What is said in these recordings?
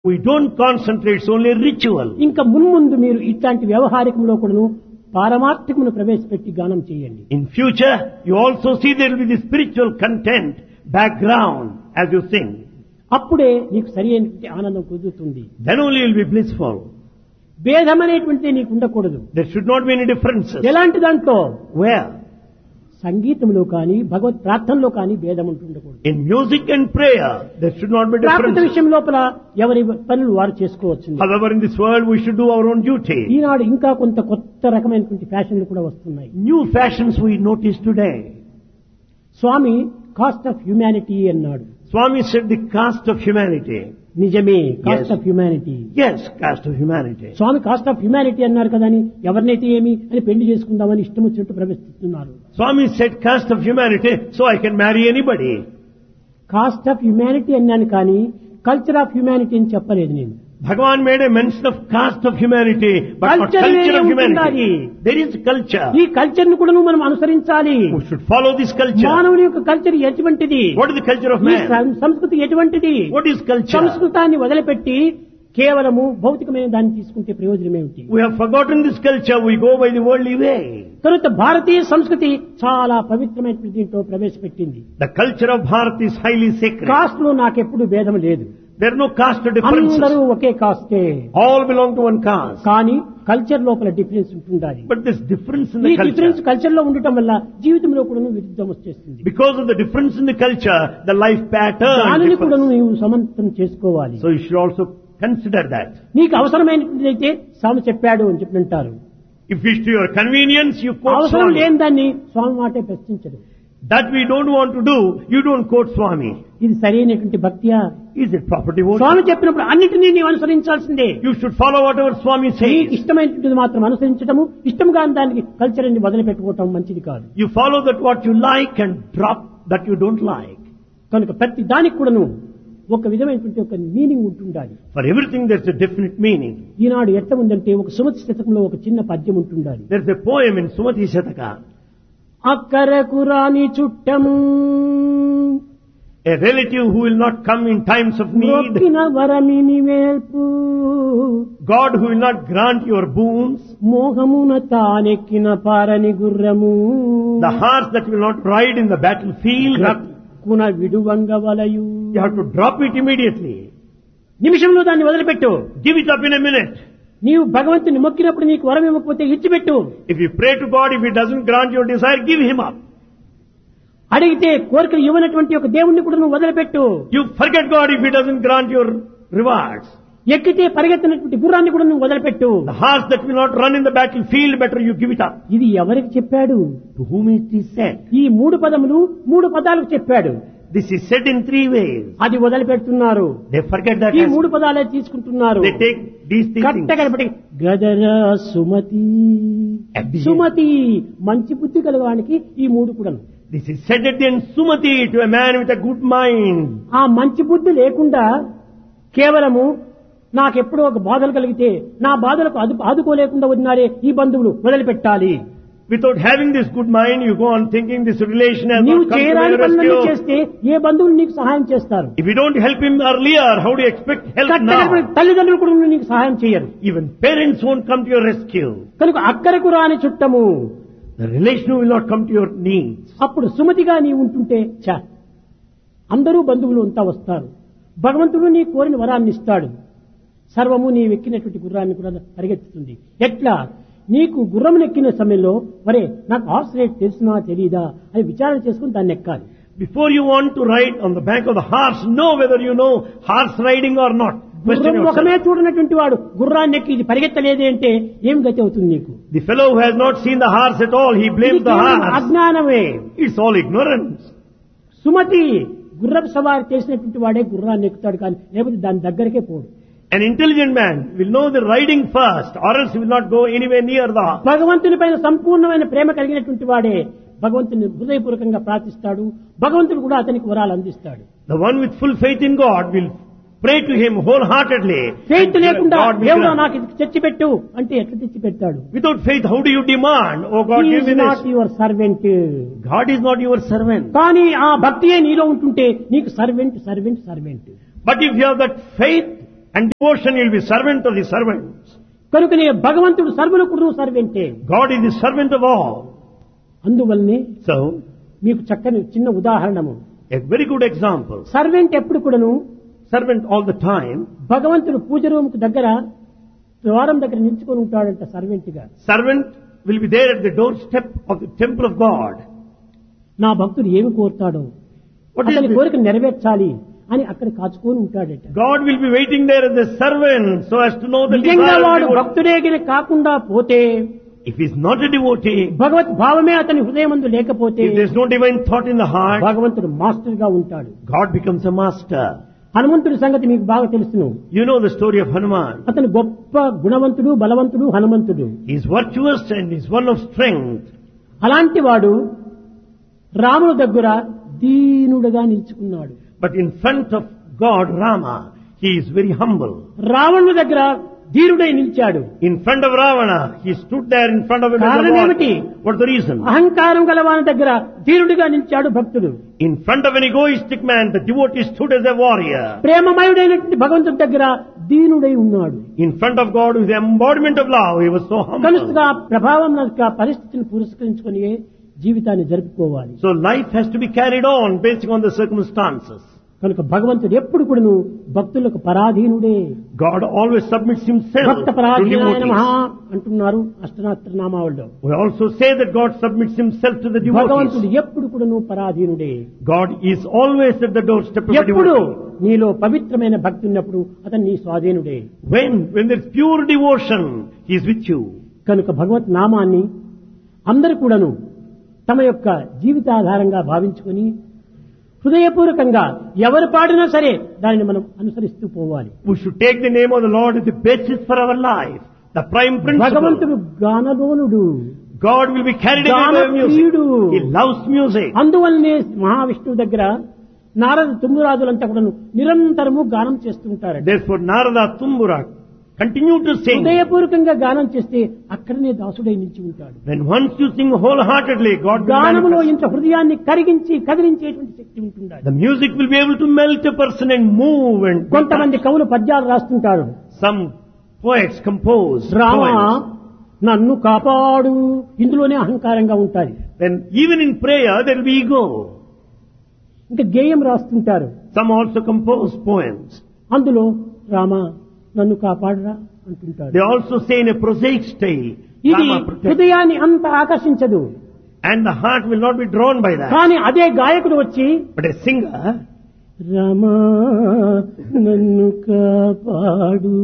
We don't concentrate, it's only ritual. ఇంకా మున్ముందు మీరు ఇట్లాంటి వ్యవహారికంలో కూడాను పారమార్థికమును ప్రవేశపెట్టి గానం చేయండి. In future, you also see there will be the spiritual content, background, as you sing. అప్పుడే నీకు సరి అయినటువంటి ఆనందం కుదురుతుంది. Then only you will be blissful. భేదం అనేటువంటిది నీకు ఉండకూడదు. There should not be any differences. ఎలాంటి దాంట్లో? Where? సంగీతంలో కానీ భగవత్ ప్రార్థనలో కానీ భేదం ఉండకూడదు. In music and prayer, there should not be Prakrit differences. విషయం లోపల ఎవరి పనులు వారు చేసుకోవచ్చు. However, in this world, we should do our own duty. ఈనాడు ఇంకా కొంత కొత్త రకమైనటువంటి ఫ్యాషన్లు కూడా వస్తున్నాయి. New fashions we notice today. Swamy cost of humanity అన్నాడు. Swami said the caste of humanity. నిజమే, cost Yes. Of humanity. Yes, caste of humanity. Swamy cost of humanity అన్నారు కదా అని ఎవరినైతే ఏమి అని పెళ్లి చేసుకుందామని ఇష్టం వచ్చినట్టు ప్రవేశిస్తున్నారు. Swami said caste of humanity, so I can marry anybody. Cost of humanity అన్నాను కానీ కల్చర్ ఆఫ్ హ్యూమానిటీ అని చెప్పలేదు నేను. Bhagavan made a mention of caste of humanity, but not Culture culture of వేరే humanity. ఉంటుండాలి. There is culture. ఈ culture ను కూడా మనం అనుసరించాలి. We should follow this culture. మానవుని యొక్క కల్చర్ ఎటువంటిది? What is the culture of ఈ man? సంస్కృతి ఎటువంటిది? What is culture? సంస్కృతాన్ని వదిలిపెట్టి కేవలము భౌతికమైన దాన్ని తీసుకుంటే ప్రయోజనం ఏమిటి? We have forgotten this culture. We go by the worldly way. కనుక భారతీయ సంస్కృతి చాలా పవిత్రమైన దీంట్లో ప్రవేశపెట్టింది. The culture of Bharat is highly sacred. Cost లో నాకెప్పుడు భేదం లేదు. There are no caste differences. అందరూ ఒకే కాస్టే. All belong to one caste. కానీ కల్చర్ లోపల డిఫరెన్స్ ఉంటుండాలి. But there's difference in ఈ the డిఫరెన్స్ culture. కల్చర్ లో ఉండటం వల్ల జీవితంలో కూడా విరుద్ధం వచ్చేస్తుంది. Because of the difference in the culture, the life pattern దానిని కూడా differs. నీవు సమర్థం చేసుకోవాలి. So you should also consider that. నీకు అవసరమైనదైతే స్వామి చెప్పాడు అని చెప్పి అంటారు. If it's to your convenience, you quote అవసరం Swami. లేని దాన్ని స్వామి మాటే ప్రశ్నించడు. That we don't want to do, you don't quote Swami. ఇది సరైనటువంటి భక్తియా? Is it proper devotion? స్వామి చెప్పినప్పుడు అన్నిటినీ నీవు అనుసరించాల్సిందే. You should follow whatever Swami నీకు says. ఇష్టమైనటువంటిది మాత్రం అనుసరించడము, ఇష్టం కాని దానికి కల్చర్ అని వదిలిపెట్టుకోవటం మంచిది కాదు. You follow that what you like and drop that you don't like. కనుక ప్రతి దానికి కూడాను ఒక విధమైనటువంటి ఒక మీనింగ్ ఉంటుండాలి. For everything there's a definite meaning. ఈనాడు ఎట్ట ఉందంటే ఒక సుమతి శతకంలో ఒక చిన్న పద్యం ఉంటుండాలి. There's a poem in Sumati Shataka. అక్కరకు రాని చుట్టము A relative who will not come in times of need. మొక్కిన వరమిని వేల్పు God who will not grant your boons. మోహమున తానెక్కిన పారని గుర్రము The horse that will not ride in the battlefield. రక్కున విడువంగ వలయు. You have to drop it immediately. నిమిషంలో దాన్ని వదిలిపెట్టు. Give it up in a minute. నీవు భగవంతుని మొక్కినప్పుడు నీకు వరం ఇవ్వకపోతే ఇచ్చిపెట్టు. If you pray to God, if He doesn't grant your desire, give Him up. అడిగితే కోరికలు ఇవ్వనటువంటి ఒక దేవుణ్ణి కూడా నువ్వు వదిలిపెట్టు. You forget God if He doesn't grant your rewards. ఎక్కితే పరిగెత్తినటువంటి గుర్రాన్ని కూడా నువ్వు వదిలిపెట్టు. The horse that will not run in the battlefield, better you give it up. ఇది ఎవరికి చెప్పాడు? To whom it is said? ఈ మూడు పదములు మూడు పదాలకు చెప్పాడు. This is said in three ways. అది వదిలిపెడుతున్నారు. They forget that. ఈ మూడు పదాలే తీసుకుంటున్నారు. They take these things. కట్టగడపటి గదరా Sumathi At the end. Sumathi మంచి బుద్ధి కలవానికి ఈ మూడు కూడా. This is said at the end, Sumati, to a man with a good mind. ఆ మంచి బుద్ధి లేకుండా కేవలము నాకెప్పుడో ఒక బాధలు కలిగితే నా బాధలకు ఆదుకోలేకుండా ఉన్నారే ఈ బంధువులు వదిలిపెట్టాలి. Without having this good mind, you go on thinking this relation has నీవు not come to చేయరాని my పనులన్నీ rescue. చేస్తే ఏ బంధువులు నీకు సహాయం చేస్తారు? If you don't help him earlier, how do you expect help కట్టగడపటి now? తల్లిదండ్రులు కూడా నీకు సహాయం చేయరు. Even parents won't come to your rescue. కనుక అక్కరకు రాని చుట్టము The relation will not come to your needs. అప్పుడు సుమతిగా నీవు ఉంటుంటే అందరూ బంధువులు అంతా వస్తారు. భగవంతుడు నీ కోరిన వరాన్ని ఇస్తాడు. సర్వము నీ ఎక్కినటువంటి గుర్రాన్ని కూడా పరిగెత్తుతుంది. ఎట్లా? నీకు గుర్రం ఎక్కిన సమయంలో మరే నాకు హార్స్ రైడ్ తెలిసినా తెలీదా అని విచారణ చేసుకుని దాన్ని ఎక్కాలి. Before you want to ride on the back of the horse, know whether you know horse riding or not. Question గుర్రం ముఖమే yourself. చూడనటువంటి వాడు గుర్రాన్ని ఎక్కి ఇది పరిగెత్తలేదే అంటే ఏం గతి అవుతుంది నీకు? The fellow who has not seen the horse at all, he blames ఇది the కేవలం horse. అజ్ఞానమే. It's all ignorance. సుమతి గుర్రపు సవారి చేసినటువంటి వాడే గుర్రాన్ని ఎక్కుతాడు కానీ లేకపోతే దాని దగ్గరకే పోడు. An intelligent man will know the riding first, or else he will not go anywhere near the horse. భగవంతుని పైన సంపూర్ణమైన ప్రేమ కలిగినటువంటి వాడే భగవంతుని హృదయపూర్వకంగా ప్రార్థిస్తాడు. భగవంతుడు కూడా అతనికి వరాలు అందిస్తాడు. The one with full faith in God will pray to Him wholeheartedly. Faith లేకుండా God will దేవుడు grant. నాకు ఇది తెచ్చిపెట్టు అంటే ఎట్లా తెచ్చి పెడతాడు? Without faith, how do you demand? Oh God, give me not this. Your servant. God is not your servant. కానీ ఆ భక్తియే నీలో ఉంటుంటే నీకు servant servant servant. But if you have that faith, And devotion will be servant of the servants. కనుకనే భగవంతుడు సర్వులకు సర్వెంటే. God is the servant of all. అందువల్లనే So, మీకు చక్కని చిన్న ఉదాహరణము. a very good example. Servant ఎప్పుడు కూడాను Servant all the time. భగవంతుడు పూజ రూముకు దగ్గర ద్వారం దగ్గర నిల్చుకొని ఉంటాడంట సర్వెంట్ గా. Servant will be there at the doorstep of the temple of God. నా భక్తుడు ఏమి కోరుతాడో What is అతని this? కోరిక నెరవేర్చాలి అని అక్కడ కాచుకొని ఉంటాడట. God will be waiting there as a servant so as to know the నిజంగా desire of వాడు the devotee. భక్తుడే కాకుండా పోతే, If he is not a devotee, భగవత్ భావమే అతని హృదయమందు లేకపోతే if there is no divine thought in the heart, భగవంతుడు master గా ఉంటాడు. God becomes a master. హనుమంతుడి సంగతి మీకు బాగా తెలుసును. You know the story of Hanuman. అతను గొప్ప గుణవంతుడు, బలవంతుడు హనుమంతుడు. He is virtuous and he is one of strength. అలాంటి వాడు రాముని దగ్గర దీనుడుగా నిలుచుకున్నాడు. But in front of God, Rama, he is very humble. రావణుని దగ్గర ధీరుడై నిలిచాడు. In front of Ravana, he stood there in front of him. కారణం ఏమిటి? What's the reason? అహంకారం గలవాని దగ్గర ధీరుడిగా నిలిచాడు భక్తుడు. In front of an egoistic man, the devotee stood as a warrior. ప్రేమమయుడైనటువంటి భగవంతుడి దగ్గర దీనుడై ఉన్నాడు. In front of God, with the embodiment of love, he was so humble. కనుకగా ప్రభావం యొక్క పరిస్థితిని పురస్కరించుకొని జీవితాన్ని జరుపుకోవాలి. So life has to be carried on based on the circumstances. కనుక భగవంతుడు ఎప్పుడు కూడాను భక్తులకు పరాధీనుడే. God always submits himself Bhakta to పరాధీనాయ నమః devotees. అంటున్నారు అష్టనాత్ర నామావళిలో. We also say that God submits himself to the భగవంతుడు devotees. ఎప్పుడు కూడాను పరాధీనుడే. God is always at the doorstep of the ఎప్పుడు devotee. నీలో పవిత్రమైన భక్తి ఉన్నప్పుడు అతను నీ స్వాధీనుడే. When there is pure devotion, he is with you. కనుక భగవత్ నామాన్ని అందరూ కూడాను తమ యొక్క జీవితాధారంగా భావించుకొని హృదయపూర్వకంగా ఎవరు పాడినా సరే దానిని మనం అనుసరిస్తూ పోవాలి. We should take the name of the Lord as the basis for our life, the prime principle. భగవంతుడు గానలోనుడు, God will be carried away by music. గానప్రియుడు. He loves music. అందువల్లనే మహావిష్ణువు దగ్గర నారద తుమ్మురాజులంతా కూడా నిరంతరము గానం చేస్తుంటారు. Therefore, Narada, Tumbura continue to sing. హృదయపూర్వకంగా గానం చేస్తే అక్కడనే దాసుడై నిలిచి ఉంటాడు. When once you sing wholeheartedly, God will గానములో manifest. ఇంత హృదయాన్ని కరిగించి కదిలించేటువంటి శక్తి ఉంటుండాలి. The music will be able to melt a person and move and కొంతమంది కవులు పద్యాలు రాస్తుంటారు. some poets compose Rama poems. నన్ను కాపాడు, ఇందులోనే అహంకారంగా ఉంటాయి. Then even in prayer there will be ego. ఇంకా గేయం రాస్తుంటారు. Some also compose poems. అందులో రామా నన్ను కాపాడురా అంటుంటారు. They also say in a prosaic style, ఇది Rama protect. హృదయాన్ని అంత ఆకర్షించదు. And the heart will not be drawn by that. కానీ అదే గాయకుడు వచ్చి But a singer, రమా నన్ను కాపాడు,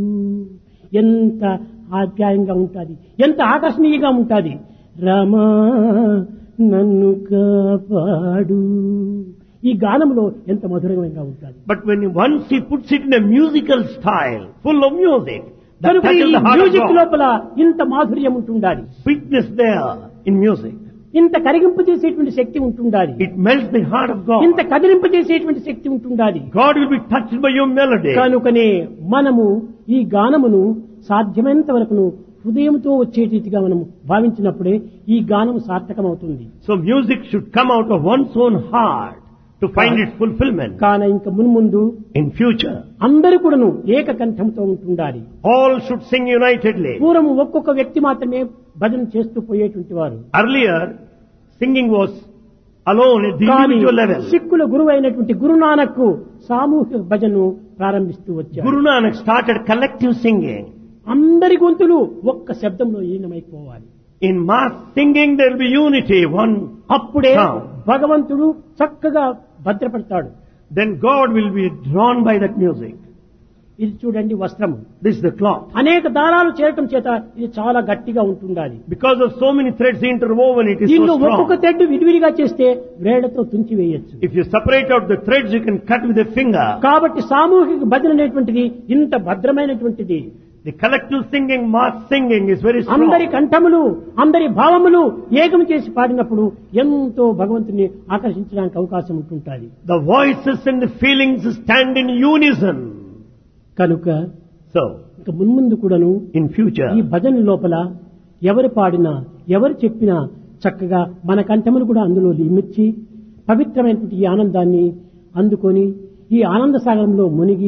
ఎంత ఆప్యాయంగా ఉంటుంది, ఎంత ఆకర్షణీయంగా ఉంటుంది. రమా నన్ను కాపాడు, ఈ గానంలో ఎంత మధురంగా ఉంటుంది. but when once he puts it in a musical style, full of music, that కనుక ఈ touches the heart of music God. లోపల ఇంత మాధుర్యం ఉంటుండాలి, Sweetness there in music. ఇంత కరిగింపు చేసేటువంటి శక్తి ఉంటుండాలి, It melts the heart of God. ఇంత కదిలింపు చేసేటువంటి శక్తి ఉంటుండాలి. God will be touched by your melody. కనుకనే మనము ఈ గానమును సాధ్యమైనంత వరకును హృదయంతో వచ్చేటిగా మనం భావించినప్పుడే ఈ గానం సార్థకమవుతుంది. So music should come out of one's own heart to find its fulfillment. కాన ఇంకా మున్ముందు In future, అందరూ కూడాను ఏకకంఠంతో ఉంటుండాలి. all should sing unitedly. పూర్వం ఒక్కొక్క వ్యక్తి మాత్రమే భజన చేస్తూ పోయేటువంటి వారు. Earlier, singing was alone at the కానీ individual level. సిక్కుల గురువు అయినటువంటి గురునానక్ సామూహిక భజనను ప్రారంభిస్తూ వచ్చారు. Guru Nanak started collective singing. అందరి గొంతులు ఒక్క శబ్దంలో ఈనమైపోవాలి. In mass singing, there will be unity, one అప్పుడే sound. భగవంతుడు చక్కగా భద్రపడతాడు. Then God will be drawn by that music. ఇది చూడండి వస్త్రము. This is the cloth. అనేక దారాలు చేరటం చేత ఇది చాలా గట్టిగా ఉంటుండాలి. Because of so many threads interwoven, it is దీనిలో so ఒక్కొక్క strong. తెడ్డు విడివిడిగా చేస్తే వేళ్లతో తుంచి వేయొచ్చు. If you separate out the threads, you can cut with a finger. కాబట్టి సామూహిక భజన అనేటువంటిది ఇంత భద్రమైనటువంటిది. The collective singing, mass singing is very అందరి strong. కంఠములు అందరి భావములు ఏకం చేసి పాడినప్పుడు ఎంతో భగవంతుని ఆకర్షించడానికి అవకాశం ఉంటుంటుంది. The voices and the feelings stand in unison. కనుక So, ఇక మున్ముందు కూడాను in future, ఈ భజన లోపల ఎవరు పాడినా ఎవరు చెప్పినా చక్కగా మన కంఠములు కూడా అందులో ఇమిడ్చి పవిత్రమైనటువంటి ఈ ఆనందాన్ని అందుకొని ఈ ఆనంద సాగరంలో మునిగి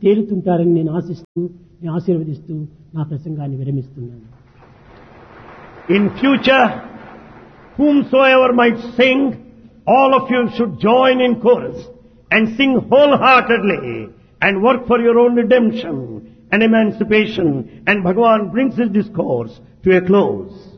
తేలుతుంటారని నేను ఆశిస్తూ నేను ఆశీర్వదిస్తూ నా ప్రసంగాన్ని విరమిస్తున్నాను. In future, whomsoever might sing, all of you should join in chorus and sing wholeheartedly and work for your own redemption and emancipation. And Bhagavan brings his discourse to a close.